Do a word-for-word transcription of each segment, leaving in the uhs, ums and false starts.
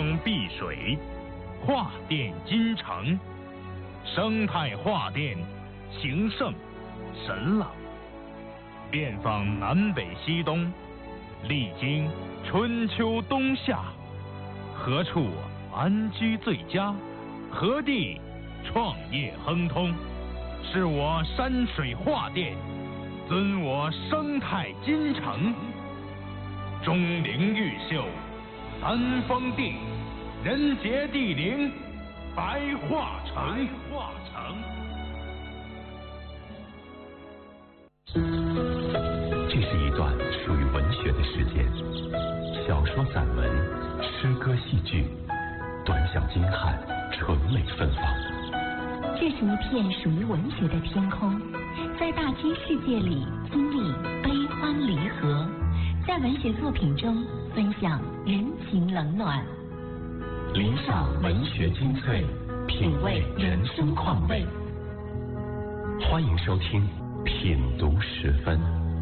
风碧水，画殿金城，生态画殿，形胜神朗。遍访南北西东，历经春秋冬夏，何处安居最佳？何地创业亨通？是我山水画殿，尊我生态金城。钟灵毓秀，三峰地，人杰地灵，白化城。化城。 这是一段属于文学的时间，小说、散文、诗歌、戏剧，短小精悍，纯美芬芳。 这是一片属于文学的天空，在大千世界里经历悲欢离合，在文学作品中分享人情冷暖。 聆赏文学精粹，品味人生况味。欢迎收听品读十分。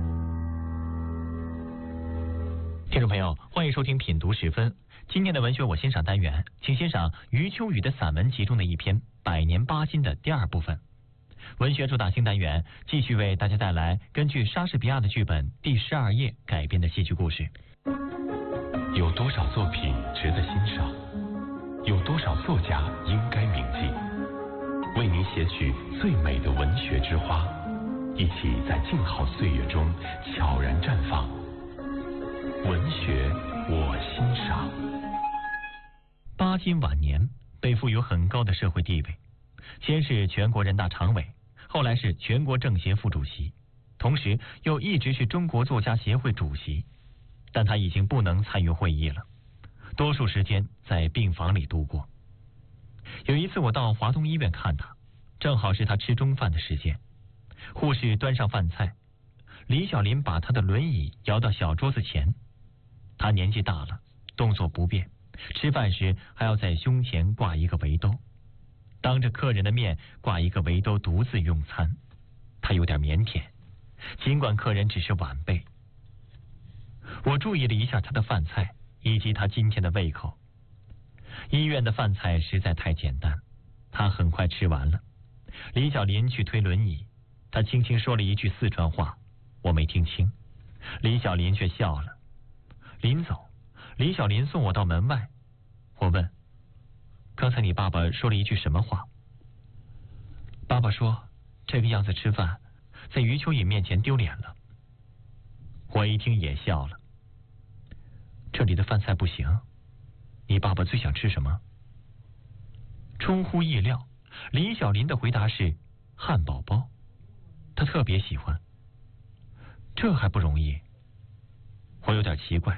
听众朋友，欢迎收听品读十分。今天的文学我欣赏单元，请欣赏余秋雨的散文集中的一篇《百年八斤》的第二部分。文学主打新单元继续为大家带来根据莎士比亚的剧本《第十二夜》改编的戏剧故事。 有多少作品值得欣赏？有多少作家应该铭记？为您写取最美的文学之花，一起在静好岁月中悄然绽放。文学我欣赏。 巴金晚年被赋予很高的社会地位，先是全国人大常委，后来是全国政协副主席，同时又一直是中国作家协会主席。但他已经不能参与会议了，多数时间在病房里度过。有一次我到华东医院看他，正好是他吃中饭的时间，护士端上饭菜，李小林把他的轮椅摇到小桌子前。他年纪大了，动作不便，吃饭时还要在胸前挂一个围兜，当着客人的面挂一个围兜独自用餐，他有点腼腆，尽管客人只是晚辈。我注意了一下他的饭菜以及他今天的胃口。医院的饭菜实在太简单，他很快吃完了。李小林去推轮椅，他轻轻说了一句四川话，我没听清，李小林却笑了。临走，李小林送我到门外，我问：刚才你爸爸说了一句什么话？爸爸说这个样子吃饭在余秋雨面前丢脸了。我一听也笑了。这里的饭菜不行，你爸爸最想吃什么？出乎意料，李小林的回答是汉堡包，他特别喜欢。这还不容易？我有点奇怪。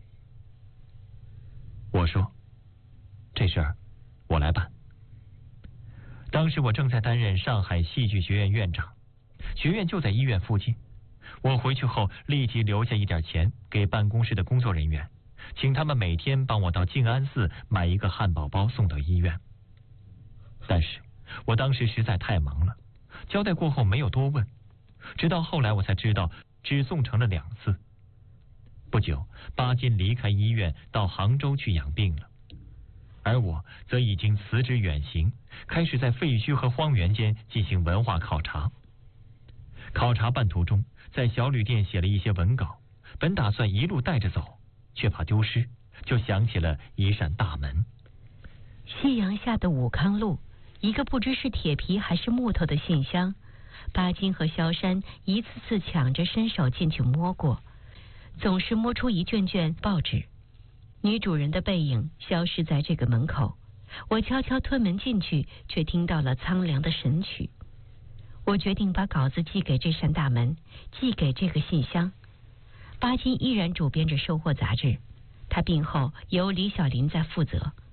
我说这事儿我来办。当时我正在担任上海戏剧学院院长，学院就在医院附近。我回去后立即留下一点钱给办公室的工作人员，请他们每天帮我到静安寺买一个汉堡包送到医院。但是我当时实在太忙了，交代过后没有多问，直到后来我才知道只送成了两次。不久，巴金离开医院到杭州去养病了，而我则已经辞职远行，开始在废墟和荒原间进行文化考察。考察半途中，在小旅店写了一些文稿，本打算一路带着走，却怕丢失，就想起了一扇大门。 夕阳下的武康路，一个不知是铁皮还是木头的信箱，巴金和萧山一次次抢着伸手进去摸过，总是摸出一卷卷报纸。女主人的背影消失在这个门口，我悄悄推门进去，却听到了苍凉的神曲。我决定把稿子寄给这扇大门，寄给这个信箱。巴金依然主编着《收获》杂志，他病后由李小林在负责。